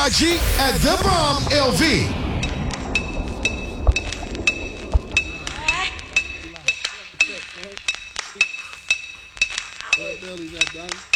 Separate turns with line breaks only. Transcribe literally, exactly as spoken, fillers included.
I G at The Bomb L V.
Billy's not done.